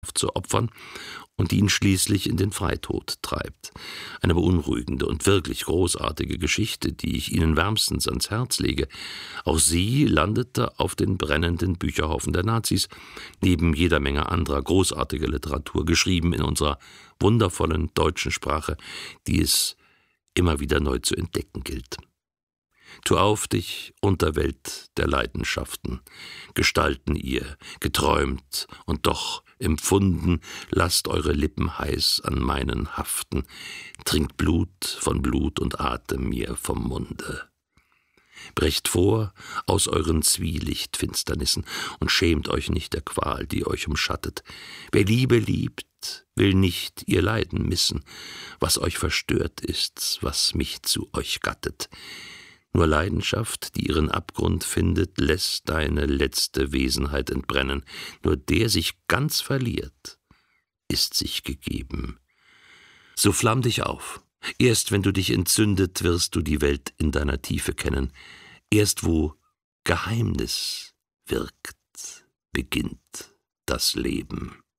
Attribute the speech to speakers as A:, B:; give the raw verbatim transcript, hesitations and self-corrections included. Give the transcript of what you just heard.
A: zu opfern und die ihn schließlich in den Freitod treibt. Eine beunruhigende und wirklich großartige Geschichte, die ich Ihnen wärmstens ans Herz lege. Auch sie landete auf den brennenden Bücherhaufen der Nazis, neben jeder Menge anderer großartiger Literatur, geschrieben in unserer wundervollen deutschen Sprache, die es immer wieder neu zu entdecken gilt. Tu auf dich, Unterwelt der Leidenschaften, Gestalten ihr, geträumt und doch empfunden, lasst eure Lippen heiß an meinen haften, trinkt Blut von Blut und Atem mir vom Munde. Brecht vor aus euren Zwielichtfinsternissen und schämt euch nicht der Qual, die euch umschattet. Wer Liebe liebt, will nicht ihr Leiden missen, was euch verstört ist, was mich zu euch gattet. Nur Leidenschaft, die ihren Abgrund findet, lässt deine letzte Wesenheit entbrennen. Nur der sich ganz verliert, ist sich gegeben. So flamm dich auf. Erst wenn du dich entzündet, wirst du die Welt in deiner Tiefe kennen. Erst wo Geheimnis wirkt, beginnt das Leben.